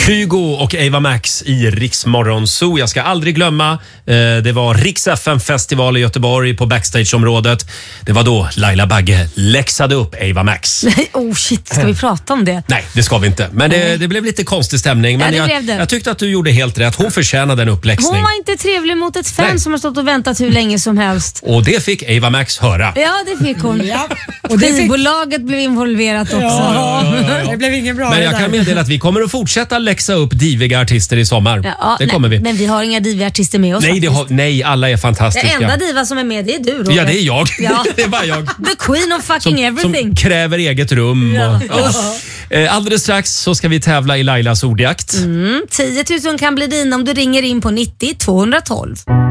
Kygo och Ava Max i Rix Morgon Zoo. Jag ska aldrig glömma, det var Rix FM-festival i Göteborg på backstageområdet. Det var då Laila Bagge läxade upp Ava Max. Oh shit, ska vi prata om det? Nej, det ska vi inte. Men det blev lite konstig stämning. Men jag tyckte att du gjorde helt rätt. Hon förtjänade en uppläxning. Hon var inte trevlig mot ett fan som har stått och väntat hur länge som helst. Och det fick Ava Max höra. Ja, det fick hon. Ja. Och skivbolaget blev involverat också. Ja. Det blev ingen bra. Men jag kan meddela att vi kommer att fortsätta läxa upp diviga artister i sommar. Ja, det kommer vi. Men vi har inga diviga artister med oss. Nej, alla är fantastiska. Den enda diva som är med, det är du, Roger. Ja, det är jag. Ja. Det är bara jag. The queen of fucking everything. Som kräver eget rum. Alldeles strax så ska vi tävla i Lailas ordjakt. 10 000 kan bli din om du ringer in på 90 212.